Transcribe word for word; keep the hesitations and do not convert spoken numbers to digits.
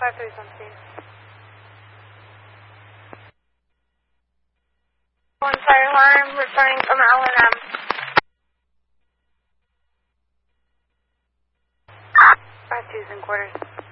five three on Steve. One fire alarm returning from L and M. Five twos and quarters.